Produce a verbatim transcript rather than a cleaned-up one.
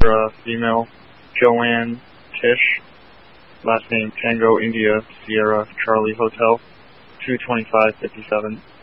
uh, female, Joanne Tish, last name Tango India Sierra Charlie Hotel, two twenty-five fifty-seven.